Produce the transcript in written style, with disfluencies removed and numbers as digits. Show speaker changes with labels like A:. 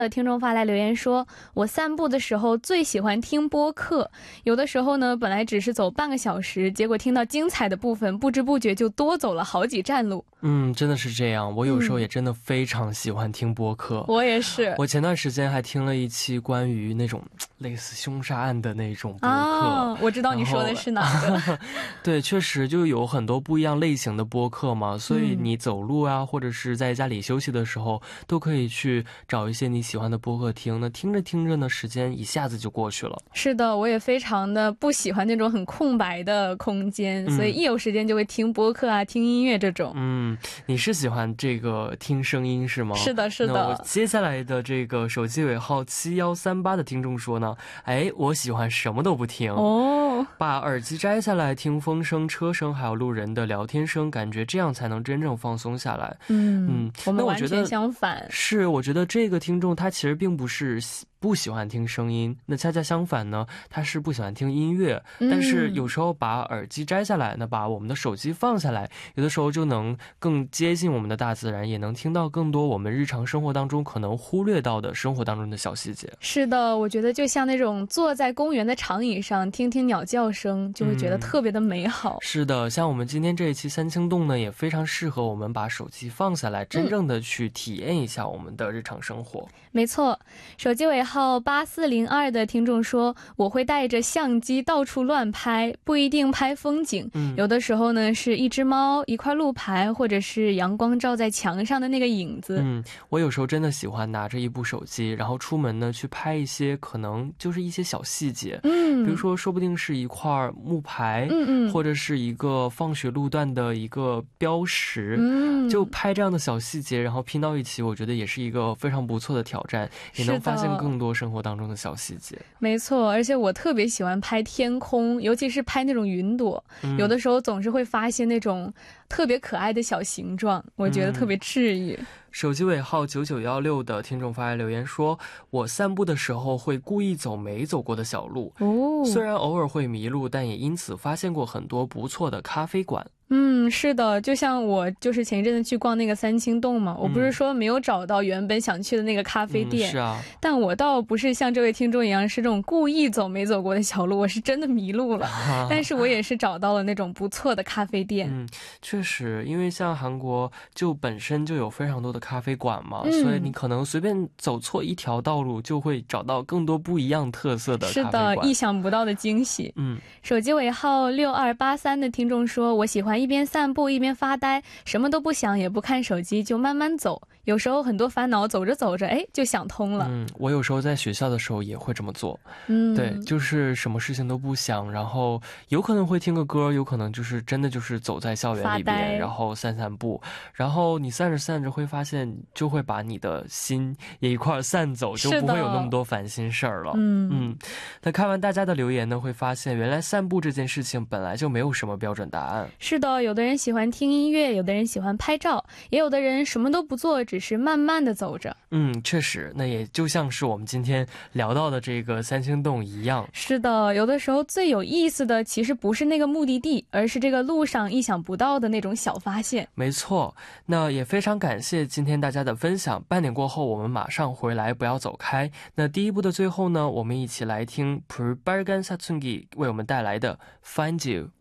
A: 听众发来留言说，我散步的时候最喜欢听播客，有的时候呢本来只是走半个小时，结果听到精彩的部分，不知不觉就多走了好几站路。
B: 真的是这样，我有时候也真的非常喜欢听播客。
A: 我也是，
B: 我前段时间还听了一期关于那种类似凶杀案的那种播客。
A: 我知道你说的是哪个。
B: 对，确实就有很多不一样类型的播客嘛，所以你走路啊，或者是在家里休息的时候，都可以去找一些你喜欢的播客听。那听着听着呢，时间一下子就过去了。
A: 是的，我也非常的不喜欢那种很空白的空间，所以一有时间就会听播客啊，听音乐这种。
B: 你是喜欢这个听声音是吗？
A: 是的，是的。
B: 那我接下来的这个手机尾号7138的听众说呢，我喜欢什么都不听，把耳机摘下来听风声、车声还有路人的聊天声，感觉这样才能真正放松下来。
A: 我们完全相反。
B: 是，我觉得这个听众他其实并不是不喜欢听声音，那恰恰相反呢，他是不喜欢听音乐，但是有时候把耳机摘下来，那把我们的手机放下来，有的时候就能更接近我们的大自然，也能听到更多我们日常生活当中可能忽略到的生活当中的小细节。
A: 是的，我觉得就像那种坐在公园的长椅上听听鸟叫声，就会觉得特别的美好。
B: 是的，像我们今天这一期三清洞呢，也非常适合我们把手机放下来，真正的去体验一下我们的日常生活。
A: 没错，手机尾号8402的听众说，我会带着相机到处乱拍，不一定拍风景，有的时候呢是一只猫、一块路牌，或者是阳光照在墙上的那个影子。
B: 我有时候真的喜欢拿着一部手机，然后出门呢去拍一些可能就是一些小细节，比如说说不定是一块木牌，或者是一个放学路段的一个标识，就拍这样的小细节，然后拼到一起，我觉得也是一个非常不错的挑战，也能发现更多生活当中的小细节。
A: 没错，而且我特别喜欢拍天空，尤其是拍那种云朵，有的时候总是会发现那种特别可爱的小形状，我觉得特别治愈。
B: 手机尾号9916的听众发来留言说，我散步的时候会故意走没走过的小路，虽然偶尔会迷路，但也因此发现过很多不错的咖啡馆。
A: 是的，就像我就是前一阵子去逛那个三清洞嘛，我不是说没有找到原本想去的那个咖啡店，
B: 是啊，
A: 但我倒不是像这位听众一样是这种故意走没走过的小路，我是真的迷路了，但是我也是找到了那种不错的咖啡店。
B: 确实，因为像韩国就本身就有非常多的咖啡馆嘛，所以你可能随便走错一条道路就会找到更多不一样特色的咖啡馆。
A: 是的，意想不到的惊喜。手机尾号6283的听众说，我喜欢一边散步一边发呆，什么都不想也不看手机，就慢慢走，有时候很多烦恼走着走着就想通了。
B: 我有时候在学校的时候也会这么做。对，就是什么事情都不想，然后有可能会听个歌，有可能就是真的就是走在校园里边，然后散散步，然后你散着散着会发现就会把你的心也一块散走，就不会有那么多烦心事儿了。那看完大家的留言呢，会发现原来散步这件事情本来就没有什么标准答案。
A: 是的，有的人喜欢听音乐，有的人喜欢拍照，也有的人什么都不做，只是慢慢的走着。
B: 确实，那也就像是我们今天聊到的这个三清洞一样。
A: 是的，有的时候最有意思的其实不是那个目的地，而是这个路上意想不到的那种小发现。
B: 没错，那也非常感谢今天大家的分享。半点过后我们马上回来，不要走开。那第一部的最后呢，我们一起来听 Purbalgan Satsunggi 为我们带来的 Find You。